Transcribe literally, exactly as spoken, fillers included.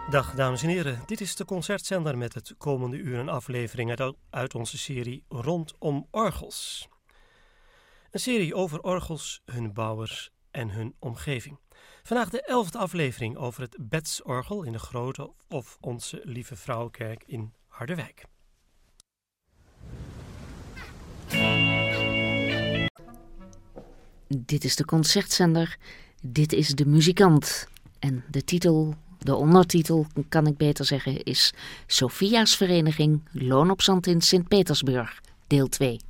Dag dames en heren, dit is de concertzender met het komende uur een aflevering uit, uit onze serie Rondom Orgels. Een serie over orgels, hun bouwers en hun omgeving. Vandaag de elfde aflevering over het Betsorgel in de Grote of Onze Lieve Vrouwenkerk in Harderwijk. Dit is de concertzender, dit is de muzikant. En de titel, de ondertitel kan ik beter zeggen, is Sophia's Vereniging Loon op Zand in Sint-Petersburg, deel twee.